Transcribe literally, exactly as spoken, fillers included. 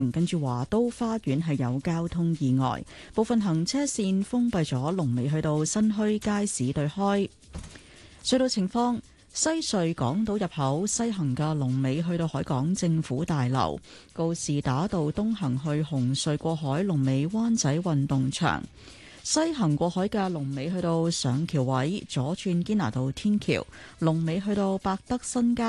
跟住華都花園係有交通意外，部分行車線封閉咗，龍尾去到新墟街市對開。隧道情況。西隧港島入口西行嘅龍尾去到海港政府大樓，告士打道東行去紅隧過海龍尾灣仔運動場，西行過海嘅龍尾去到上橋位，左轉堅拿道天橋龍尾去到百德新街。